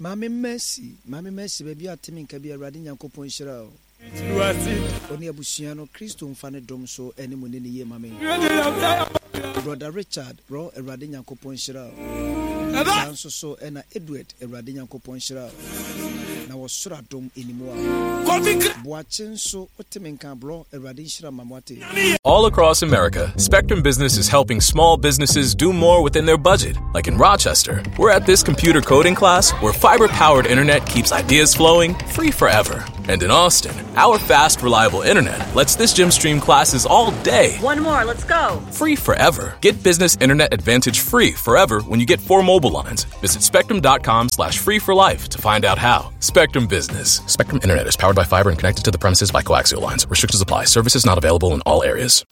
Mami Mercy baby atimi nka bi Awurade Nyankopɔn hyira o. Oni abusua no Kristo mfa ne dom so ene mo ne ye mami. Brother Richard bro Awurade Nyankopɔn hyira o. Sanso so ena Edward Awurade Nyankopɔn hyira o. Na wosura dom enimu a. Boachin so otimi nka bro Awurade hyira mamwate. All across America, Spectrum Business is helping small businesses do more within their budget. Like in Rochester, we're at this computer coding class where fiber-powered internet keeps ideas flowing free forever. And in Austin, our fast, reliable internet lets this gym stream classes all day. One more, let's go. Free forever. Get Business Internet Advantage free forever when you get 4 mobile lines. Visit spectrum.com/free for life to find out how. Spectrum Business. Spectrum Internet is powered by fiber and connected to the premises by coaxial lines. Restrictions apply. Services not available in all areas.